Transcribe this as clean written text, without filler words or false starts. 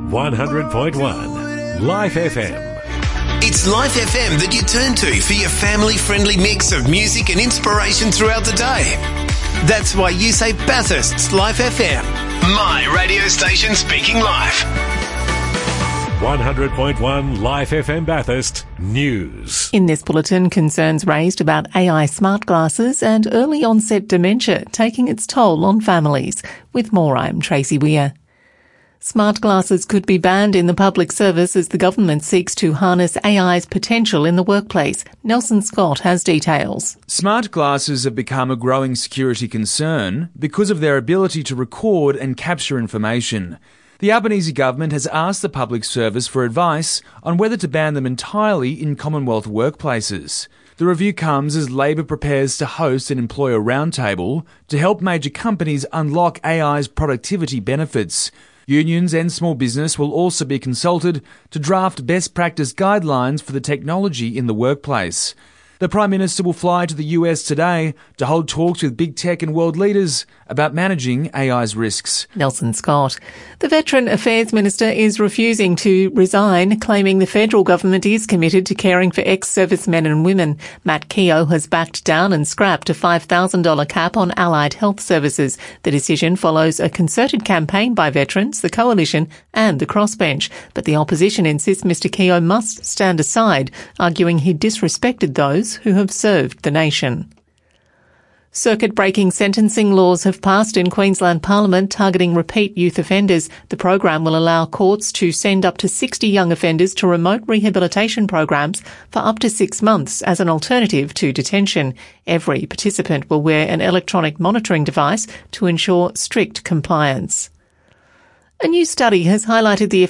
100.1 Life FM. It's Life FM that you turn to for your family-friendly mix of music and inspiration throughout the day. That's why you say Bathurst's Life FM. My radio station speaking life. 100.1 Life FM Bathurst News. In this bulletin, concerns raised about AI smart glasses and early onset dementia taking its toll on families. With more, I'm Tracy Weir. Smart glasses could be banned in the public service as the government seeks to harness AI's potential in the workplace. Nelson Scott has details. Smart glasses have become a growing security concern because of their ability to record and capture information. The Albanese government has asked the public service for advice on whether to ban them entirely in Commonwealth workplaces. The review comes as Labor prepares to host an employer roundtable to help major companies unlock AI's productivity benefits. Unions and small business will also be consulted to draft best practice guidelines for the technology in the workplace. The Prime Minister will fly to the US today to hold talks with big tech and world leaders about managing AI's risks. Nelson Scott. The Veteran Affairs Minister is refusing to resign, claiming the federal government is committed to caring for ex-servicemen and women. Matt Keogh has backed down and scrapped a $5,000 cap on allied health services. The decision follows a concerted campaign by veterans, the Coalition and the Crossbench. But the opposition insists Mr Keogh must stand aside, arguing he disrespected those who have served the nation. Circuit-breaking sentencing laws have passed in Queensland Parliament targeting repeat youth offenders. The program will allow courts to send up to 60 young offenders to remote rehabilitation programs for up to 6 months as an alternative to detention. Every participant will wear an electronic monitoring device to ensure strict compliance. A new study has highlighted the